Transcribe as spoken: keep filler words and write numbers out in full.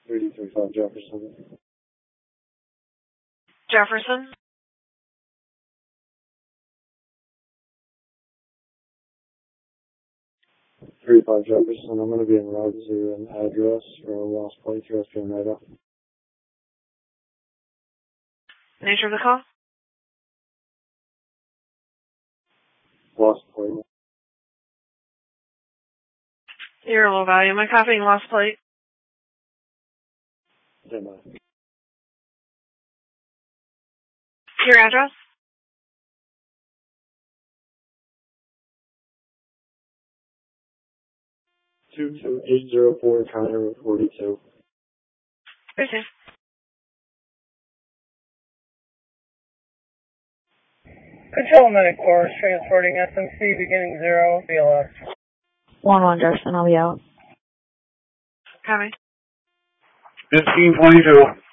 three three five Jefferson. Jefferson. three five Jefferson. I'm going to be in route to an address for a lost plate U S P radar. Nature of the call? Lost plate. You're a low value. Am I copying lost plate? Stand by. Your address? two two eight zero four County Road forty-two. Okay. Control medic course, transporting S M C beginning zero, B L S. one one Jefferson, I'll be out. Copy. fifteen twenty-two.